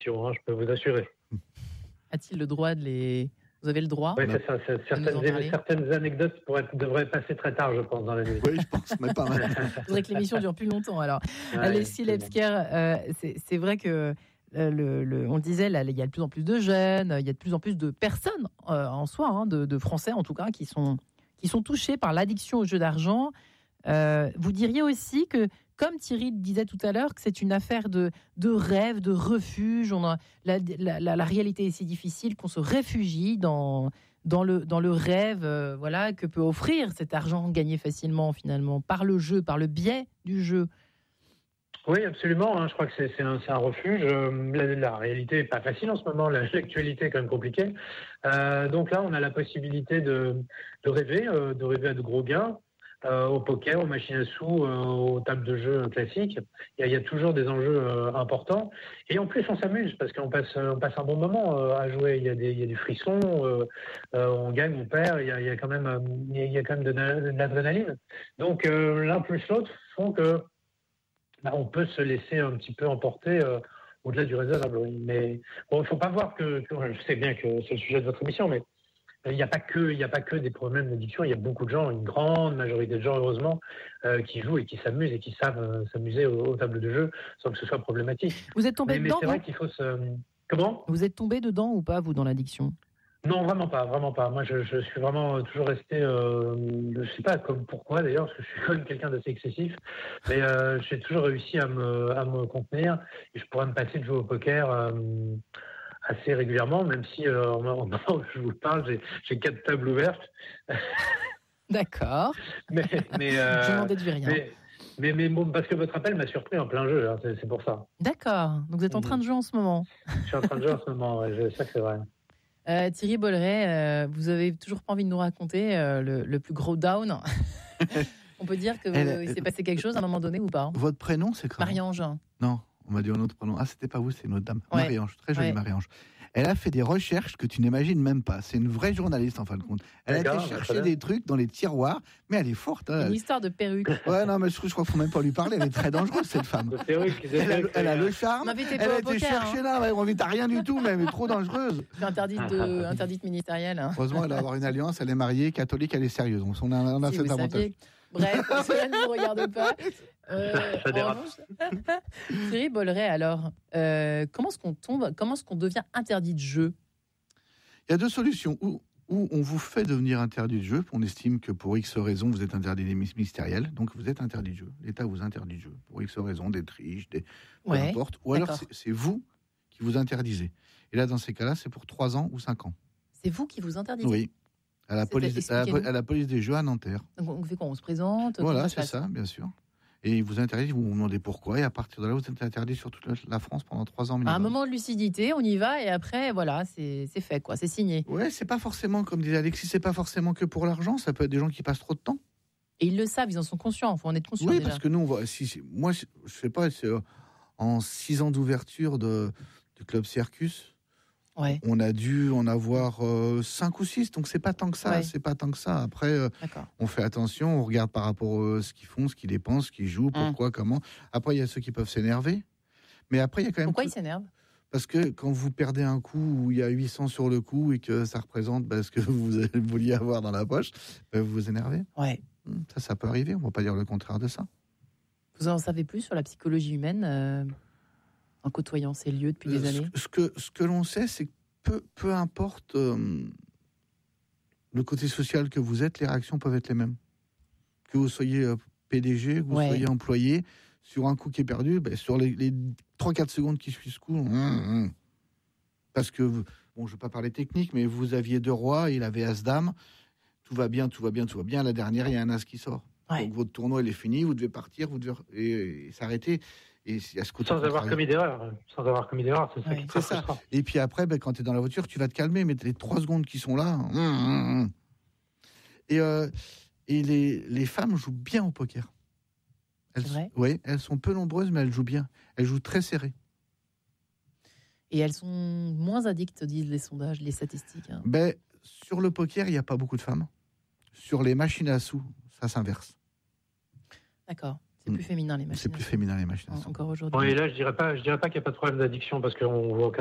je peux vous assurer. A-t-il le droit de les... Vous avez le droit? Oui, c'est ça. Certaines anecdotes devraient passer très tard, je pense, dans la nuit. Oui, je pense, mais pas mal. Il faudrait que l'émission dure plus longtemps, alors. Ouais, Alessi Lebsker, c'est vrai que, on le disait, là, il y a de plus en plus de jeunes, il y a de plus en plus de personnes, en soi, de Français en tout cas, qui sont touchés par l'addiction aux jeux d'argent. Vous diriez aussi que, comme Thierry disait tout à l'heure, que c'est une affaire de rêve, de refuge. La réalité est si difficile qu'on se réfugie dans le rêve, voilà, que peut offrir cet argent gagné facilement, finalement, par le jeu, par le biais du jeu. Oui, absolument. Je crois que c'est un refuge. La réalité n'est pas facile en ce moment. L'actualité est quand même compliquée. Donc là, on a la possibilité de rêver à de gros gains. Au poker, aux machines à sous, aux tables de jeu classiques. Il y a toujours des enjeux importants. Et en plus, on s'amuse parce qu'on passe un bon moment à jouer. Il y a des frissons, on gagne, on perd. Il y a quand même de l'adrénaline. Donc l'un plus l'autre font que on peut se laisser un petit peu emporter au-delà du raisonnable. Oui. Mais bon, il ne faut pas voir que je sais bien que c'est le sujet de votre émission, mais il n'y a pas que des problèmes d'addiction. Il y a beaucoup de gens, une grande majorité de gens, heureusement, qui jouent et qui s'amusent et qui savent s'amuser aux tables de jeu sans que ce soit problématique. Vous êtes tombé dedans, mais c'est vrai qu'il faut Comment ? Vous êtes tombé dedans ou pas, vous, dans l'addiction ? Non, vraiment pas. Moi, je suis vraiment toujours resté. Je sais pas pourquoi d'ailleurs, parce que je suis quand même quelqu'un d'assez excessif. Mais j'ai toujours réussi à me contenir. Et je pourrais me passer de jouer au poker assez régulièrement, même si au moment où je vous parle, j'ai 4 tables ouvertes. D'accord. Je n'en déduis rien. Mais bon, parce que votre appel m'a surpris en plein jeu, hein, c'est pour ça. D'accord. Donc vous êtes en train de jouer en ce moment. Je suis en train de jouer en ce moment. Ouais, ça que c'est vrai. Thierry Bolloré, vous avez toujours pas envie de nous raconter le plus gros down. On peut dire qu'il s'est passé quelque chose à un moment donné ou pas? Votre prénom, c'est quoi? Marie-Ange. Non, on m'a dit un autre prénom. Ah, c'était pas vous, c'est une autre dame. Ouais. Marie-Ange, très jolie Ouais. Marie-Ange. Elle a fait des recherches que tu n'imagines même pas. C'est une vraie journaliste en fin de compte. Elle a été chercher des trucs dans les tiroirs, mais elle est forte. Hein. Une histoire de perruque. Ouais, non, mais je crois qu'il ne faut même pas lui parler. Elle est très dangereuse, cette femme. Elle a le charme. Elle a été chercher là. Elle n'invite à rien du tout, mais elle est trop dangereuse. C'est interdite ministérielle. Hein. Heureusement, elle va avoir une alliance. Elle est mariée, catholique, elle est sérieuse. Donc, on a cet avantage. Bref, cela ne vous regarde pas. Ça dérape. Thierry Bolloré, alors, comment est-ce qu'on devient interdit de jeu? Il y a deux solutions. Ou on vous fait devenir interdit de jeu, on estime que pour X raisons, vous êtes interdit des ministériels, donc vous êtes interdit de jeu. L'État vous interdit de jeu. Pour X raisons, des triches, peu importe. Ou alors, c'est vous qui vous interdisez. Et là, dans ces cas-là, c'est pour 3 ans ou 5 ans. C'est vous qui vous interdisez? Oui. À la police des jeux à Nanterre. Donc on fait quoi? On se présente? Voilà, c'est ça, bien sûr. Et ils vous interdisent, vous vous demandez pourquoi, et à partir de là, vous êtes interdit sur toute la France pendant 3 ans minimum. À un moment de lucidité, on y va, et après, voilà, c'est fait, quoi, c'est signé. Ouais, c'est pas forcément, comme disait Alexis, c'est pas forcément que pour l'argent, ça peut être des gens qui passent trop de temps. Et ils le savent, ils en sont conscients, il faut en être conscient. Oui, déjà. parce que nous, moi, je sais pas, en 6 ans d'ouverture du Club Circus, ouais. On a dû en avoir 5 ou 6, donc c'est pas tant que ça. Ouais. C'est pas tant que ça. Après, on fait attention, on regarde par rapport à ce qu'ils font, ce qu'ils dépensent, ce qu'ils jouent, pourquoi, comment. Après, il y a ceux qui peuvent s'énerver. Mais après, il y a quand même. Pourquoi ils s'énervent? Parce que quand vous perdez un coup où il y a 800 sur le coup et que ça représente ce que vous vouliez avoir dans la poche, vous vous énervez. Ouais. Ça peut arriver. On ne va pas dire le contraire de ça. Vous en savez plus sur la psychologie humaine en côtoyant ces lieux depuis des années? Ce que l'on sait, c'est que peu importe le côté social que vous êtes, les réactions peuvent être les mêmes. Que vous soyez PDG, que vous soyez employé, sur un coup qui est perdu, sur les 3-4 secondes qui suivent ce coup, parce que, bon, je ne vais pas parler technique, mais vous aviez 2 rois, il avait As-Dame, tout va bien, à la dernière, il y a un As qui sort. Ouais. Donc votre tournoi, il est fini, vous devez partir, vous devez s'arrêter. Et à ce côté sans avoir commis d'erreur, c'est ça. C'est ça. Et puis après, quand tu es dans la voiture, tu vas te calmer, mais les 3 secondes qui sont là. Et les femmes jouent bien au poker. C'est vrai ? Oui, elles sont peu nombreuses, mais elles jouent bien. Elles jouent très serré. Et elles sont moins addictes, disent les sondages, les statistiques. Hein. Sur le poker, il n'y a pas beaucoup de femmes. Sur les machines à sous, ça s'inverse. D'accord. C'est C'est plus féminin les machines. C'est plus féminin les machines. Encore aujourd'hui. Bon, et là, je dirais pas qu'il n'y a pas de problème d'addiction parce qu'on voit